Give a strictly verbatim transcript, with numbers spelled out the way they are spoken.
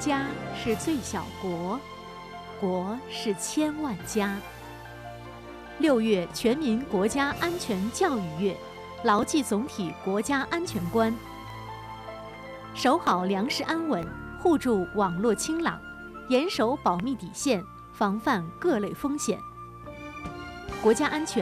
家是最小国，国是千万家。六月全民国家安全教育月，牢记总体国家安全观，守好粮食安稳，护住网络清朗，严守保密底线，防范各类风险。国家安全